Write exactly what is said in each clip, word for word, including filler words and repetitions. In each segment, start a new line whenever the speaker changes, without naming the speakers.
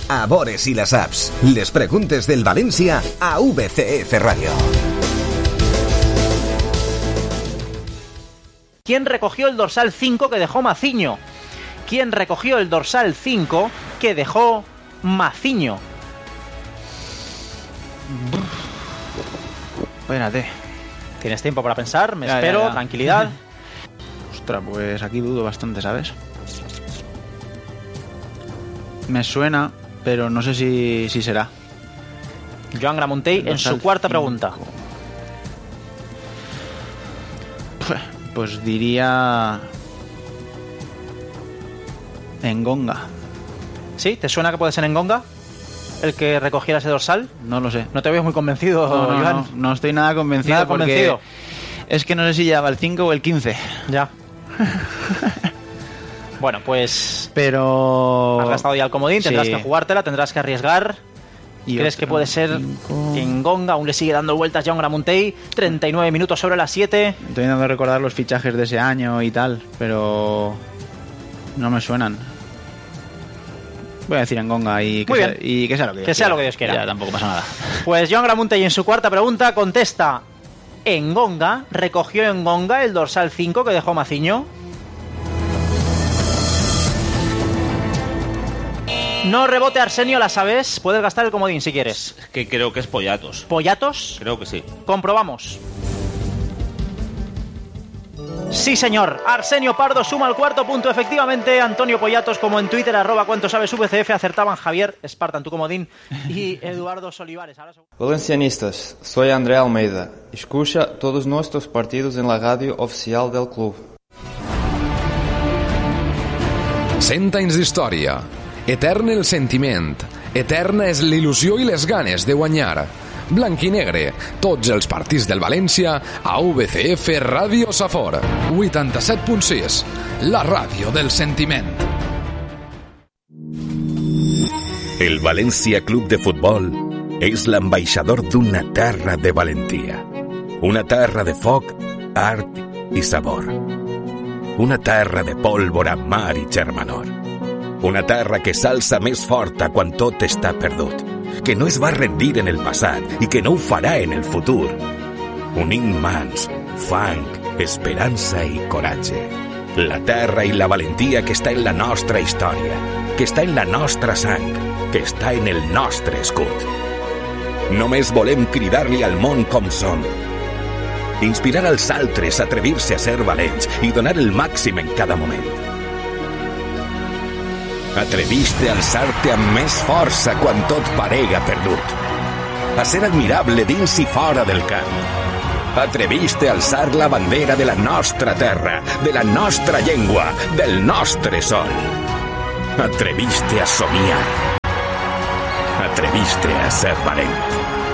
a Bores i la saps. Les preguntes del València a V C F Radio.
¿Quién recogió el dorsal cinco que dejó Maciño? ¿Quién recogió el dorsal cinco que dejó Maciño?
Espérate.
¿Tienes tiempo para pensar? Me
Ya,
espero,
ya, ya.
tranquilidad.
Ostras, pues aquí dudo bastante, ¿sabes? Me suena, pero no sé si, si será.
Joan Gramuntey en su cuarta
cinco.
pregunta.
Pues diría... Engonga.
¿Sí? ¿Te suena que puede ser Engonga el que recogiera ese dorsal?
No lo sé.
No te veo muy convencido,
No, no,
Joan.
no, no estoy nada convencido.
Nada
porque
convencido.
Es que no sé si lleva el cinco o el quince.
Ya. Bueno, pues...
Pero...
Has gastado ya el comodín, tendrás
Sí.
que jugártela, tendrás que arriesgar.
Y
¿Crees
otro
que puede ser
cinco.
Engonga? Aún le sigue dando vueltas Joan Gramuntey. treinta y nueve minutos sobre las siete.
Estoy intentando recordar los fichajes de ese año y tal, pero... No me suenan. Voy a decir Engonga y que,
Muy
sea,
bien.
y que sea lo que Dios
Que sea
quiera.
lo que Dios quiera.
Ya, tampoco pasa nada.
Pues Joan Gramuntey en su cuarta pregunta contesta Engonga. ¿Recogió Engonga el dorsal cinco que dejó Maciño? No rebote, Arsenio, la sabes. Puedes gastar el comodín si quieres.
Que creo que es Pollatos.
¿Pollatos?
Creo que sí.
Comprobamos. Sí, señor. Arsenio Pardo suma el cuarto punto. Efectivamente, Antonio Pollatos, como en Twitter, arroba cuánto sabes V C F, acertaban Javier Espartan, tu comodín, y Eduardo Solivares. Ahora...
Valencianistas, soy André Almeida. Escucha todos nuestros partidos en la radio oficial del club.
Cent anys d'història. Etern el sentiment. Eterna és l'il·lusió i les ganes de guanyar. Blanc i negre, tots els partits del València a V C F Ràdio Safor. vuitanta-set punt sis, la ràdio del sentiment.
El València Club de Futbol és l'ambaixador d'una terra de valentia. Una terra de foc, art i sabor. Una terra de pólvora, mar i germanor. Una terra que s'alça més forta quan tot està perdut, que no es va rendir en el passat i que no ho farà en el futur. Unint mans, fang, esperança i coratge. La terra i la valentia que està en la nostra història, que està en la nostra sang, que està en el nostre escut. Només volem cridar-li al món com som. Inspirar als altres a atrevir-se a ser valents i donar el màxim en cada moment. Atreviste a alçar-te amb més força quan tot parega perdut. A ser admirable dins i fora del camp. Atreviste a alçar la bandera de la nostra terra, de la nostra llengua, del nostre sol. Atreviste a somiar. Atreviste a ser valent.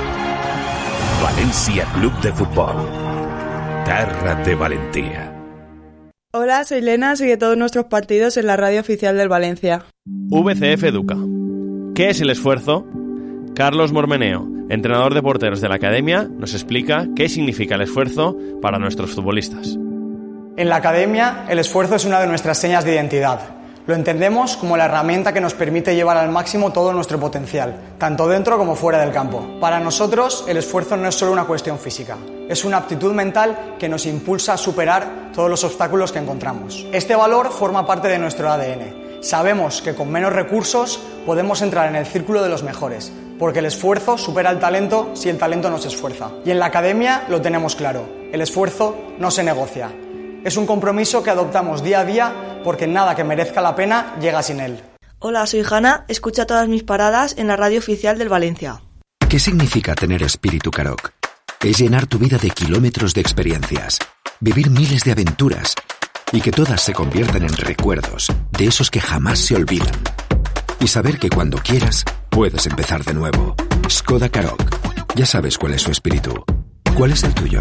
València Club de Futbol. Terra de valentía.
Hola, soy Lena, sigue todos nuestros partidos en la radio oficial del Valencia.
V C F Educa. ¿Qué es el esfuerzo? Carlos Mormeneo, entrenador de porteros de la Academia, nos explica qué significa el esfuerzo para nuestros futbolistas.
En la Academia, el esfuerzo es una de nuestras señas de identidad. Lo entendemos como la herramienta que nos permite llevar al máximo todo nuestro potencial, tanto dentro como fuera del campo. Para nosotros, el esfuerzo no es solo una cuestión física, es una aptitud mental que nos impulsa a superar todos los obstáculos que encontramos. Este valor forma parte de nuestro A D N. Sabemos que con menos recursos podemos entrar en el círculo de los mejores, porque el esfuerzo supera al talento si el talento no se esfuerza. Y en la Academia lo tenemos claro, el esfuerzo no se negocia. Es un compromiso que adoptamos día a día porque nada que merezca la pena llega sin él.
Hola, soy Hanna, escucha todas mis paradas en la radio oficial del Valencia.
¿Qué significa tener espíritu Karoq? Es llenar tu vida de kilómetros de experiencias, vivir miles de aventuras y que todas se conviertan en recuerdos de esos que jamás se olvidan. Y saber que cuando quieras puedes empezar de nuevo. Skoda Karoq. Ya sabes cuál es su espíritu. ¿Cuál es el tuyo?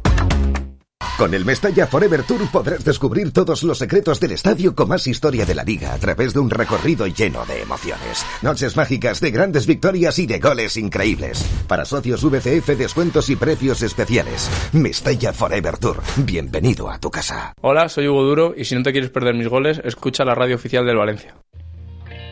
Con el Mestalla Forever Tour podrás descubrir todos los secretos del estadio con más historia de la liga a través de un recorrido lleno de emociones. Noches mágicas de grandes victorias y de goles increíbles. Para socios V C F, descuentos y precios especiales. Mestalla Forever Tour. Bienvenido a tu casa.
Hola, soy Hugo Duro y si no te quieres perder mis goles, escucha la radio oficial del Valencia.